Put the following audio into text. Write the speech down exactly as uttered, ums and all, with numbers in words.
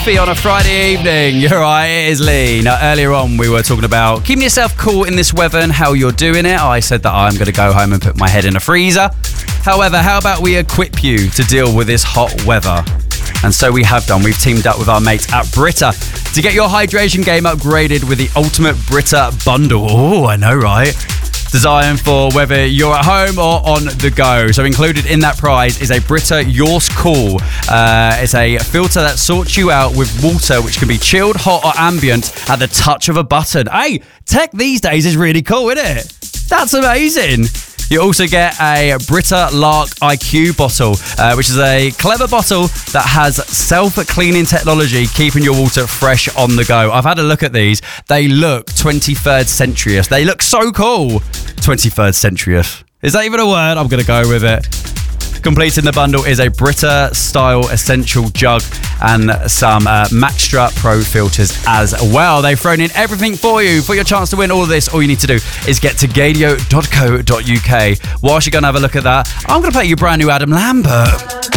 Sophie on a Friday evening. You're right, it is Lee. Now, earlier on, we were talking about keeping yourself cool in this weather and how you're doing it. I said that I'm going to go home and put my head in a freezer. However, how about we equip you to deal with this hot weather? And so we have done. We've teamed up with our mates at Brita to get your hydration game upgraded with the Ultimate Brita Bundle. Oh, I know, right? Designed for whether you're at home or on the go. So included in that prize is a Brita Yours Cool. Uh, it's a filter that sorts you out with water which can be chilled, hot or ambient at the touch of a button. Hey, tech these days is really cool, isn't it? That's amazing. You also get a Brita Lark I Q bottle, uh, which is a clever bottle that has self-cleaning technology, keeping your water fresh on the go. I've had a look at these. They look twenty-third century-ish. They look so cool. twenty-third century-ish. Is that even a word? I'm going to go with it. Completing the bundle is a Brita-style essential jug and some uh, Maxtra Pro filters as well. They've thrown in everything for you. For your chance to win all of this, all you need to do is get to gadio dot co dot uk. Whilst you're going to have a look at that, I'm going to play you brand new Adam Lambert.